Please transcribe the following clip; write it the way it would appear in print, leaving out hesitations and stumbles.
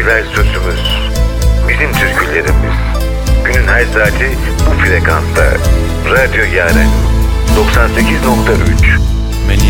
ezber sözümüz, bizim türkülerimiz. Günün her saati bu frekansta. Radyo Yaren 98.3